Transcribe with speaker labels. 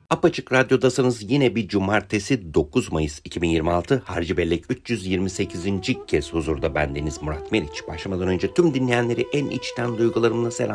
Speaker 1: Apaçık Radyo'dasınız. Yine bir cumartesi 9 Mayıs 2026 Harcı Bellek 328. kez huzurda bendeniz Murat Meriç. Başlamadan önce tüm dinleyenleri en içten duygularımla selamlıyorum.